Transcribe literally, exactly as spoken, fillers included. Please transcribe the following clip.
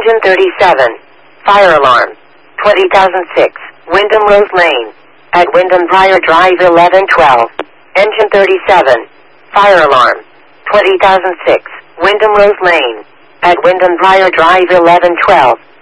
Engine thirty-seven. Fire alarm. twenty thousand six. Wyndham Rose Lane. At Wyndham Briar Drive eleven twelve. Engine thirty-seven. Fire alarm. twenty thousand six. Wyndham Rose Lane. At Wyndham Briar Drive eleven twelve.